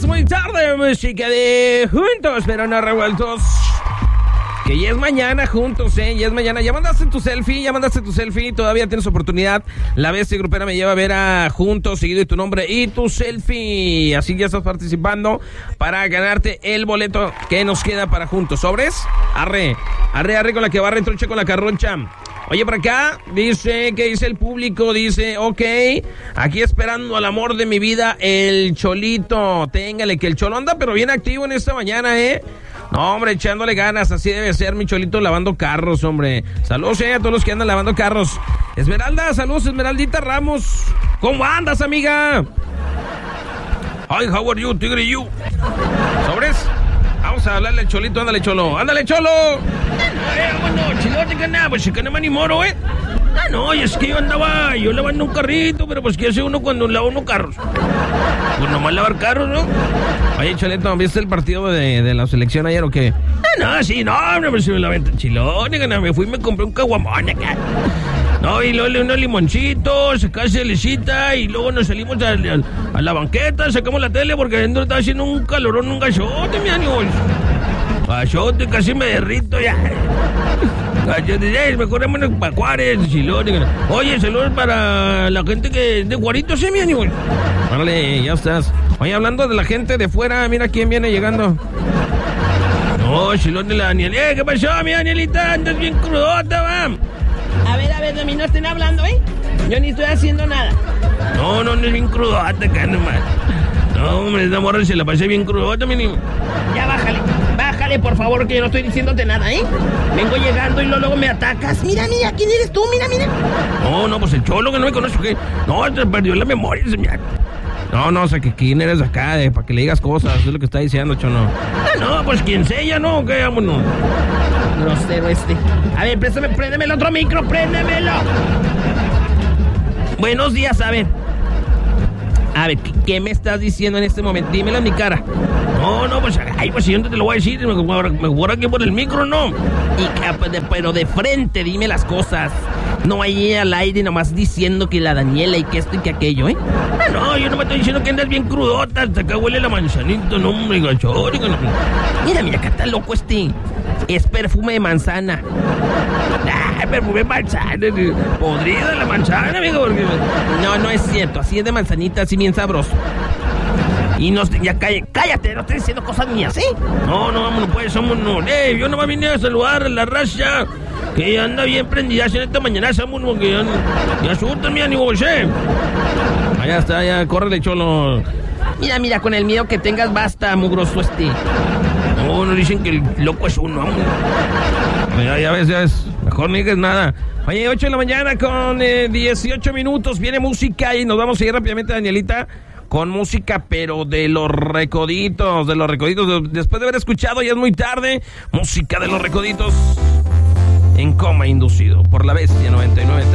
días, muy tarde, música de juntos, pero no revueltos. Que ya es mañana juntos, ya es mañana. Ya mandaste tu selfie, todavía tienes oportunidad. La bestia grupera me lleva a ver a juntos, seguido de tu nombre y tu selfie. Así ya estás participando para ganarte el boleto que nos queda para juntos. ¿Sobres? Arre con la que barre, troncha con la carroncha. Oye, por acá, dice, ¿qué dice el público? Dice, ok, aquí esperando al amor de mi vida, el Cholito. Téngale, que el Cholo anda pero bien activo en esta mañana, No, hombre, echándole ganas, así debe ser mi Cholito lavando carros, hombre. Saludos, a todos los que andan lavando carros. Esmeralda, saludos, Esmeraldita Ramos. ¿Cómo andas, amiga? Hi, how are you, tigre, you? ¿Sobres? Vamos a hablarle al Cholito, ándale, Cholo. ¡Ándale, Cholo! Bueno, chilote, que nada, pues que no me animoro, No, y es que yo lavando un carrito, pero pues ¿qué hace uno cuando lava uno carros? Pues nomás lavar carros, ¿no? Oye, Cholito, ¿viste el partido de la selección ayer o qué? No, sí, no, pues me la venta chilote, que nada, me fui y me compré un caguamón acá. No, y luego unos limoncitos, acá celecita, y luego nos salimos a la banqueta, sacamos la tele porque adentro estaba haciendo un calorón, un gachote, mi amigo. Gachote, casi me derrito ya. Gachote, mejor vámonos para Juárez, chilote. Oye, saludos para la gente que es de Juarito, mi amigo. Vale, ya estás. Oye, hablando de la gente de fuera, mira quién viene llegando. No, chilote, la Daniel. ¿Qué pasó, mi Danielita? Andas bien crudota, va. A ver, de mí no estén hablando, Yo ni estoy haciendo nada. No es bien crudota acá nomás. No, hombre, esa morra se la pasé bien crudota, mi niño. Ya bájale, por favor, que yo no estoy diciéndote nada, Vengo llegando y luego me atacas. Mira, ¿quién eres tú? Mira. No, pues el Cholo que no me conoce, ¿qué? No, se perdió la memoria, señor. No, o sea, que quién eres acá, para que le digas cosas, es lo que está diciendo, Cholo. No, pues quien sea, ¿no? ¿Qué? Vámonos. Grosero este. A ver, préndeme el otro micro, préndemelo. Buenos días, a ver, ¿qué me estás diciendo en este momento? Dímelo en mi cara. No, pues yo no te lo voy a decir, mejor aquí por el micro, ¿no? Pero de frente, dime las cosas. No ahí al aire nomás diciendo que la Daniela y que esto y que aquello, No, yo no me estoy diciendo que andas bien crudota, hasta acá huele la manzanita, no, hombre, gacho. Mira, acá está loco este. Es perfume de manzana. Perfume de manzana. Podrida la manzana, amigo. Porque... No es cierto. Así es de manzanita, así bien sabroso. Y no, ya cállate, no estoy diciendo cosas mías, No, vámonos pues, vámonos. Yo nomás vine a saludar a la raza que anda bien prendida en esta mañana, vámonos, que ya asustan, mi ánimo, Allá está, ya, córrele, Cholo. Mira, con el miedo que tengas, basta, mugroso este. No dicen que el loco es uno. Ya ves, mejor no digas nada. Oye, 8 de la mañana con 18 minutos, viene música y nos vamos a ir rápidamente, Danielita, con música, pero de los recoditos. Después de haber escuchado, ya es muy tarde, música de los recoditos en coma inducido por la bestia 99.